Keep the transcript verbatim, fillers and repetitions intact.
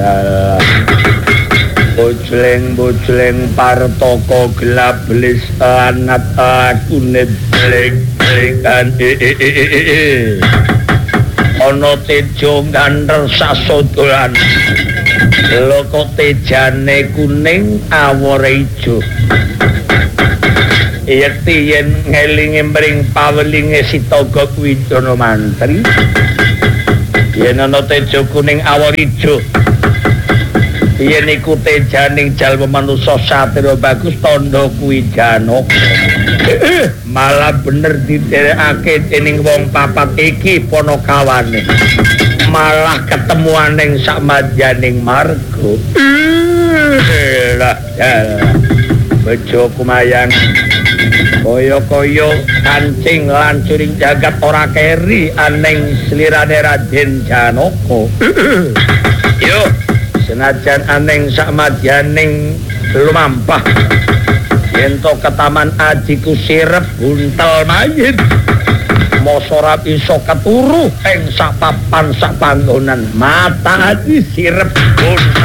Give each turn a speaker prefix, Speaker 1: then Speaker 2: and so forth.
Speaker 1: dalah bojleng-bojleng partoko gelap belis anat akune blek-blekan ana tejo nganter sasodolan loko tejane kuning awore ijo yekti yen ngelingi mring pawelinge Sitaga Widana Mantri yen ana tejo kuning awor ijo yen iku tejaning jalma manusa satria bagus tandha kuwi Janaka malah bener didherekake dening wong papat iki panakawane malah ketemuaning sakmadyaning marga lah bejo kumayang kaya-kaya kancing lan curing jagat ora keri aning slirane Raden Janaka yo senajan aning sakmadyaning lumampah yen to ketaman ajiku sirep buntel mayit masa ora bisa keturu ing sapapan sapanggonan mata aji sirep buntel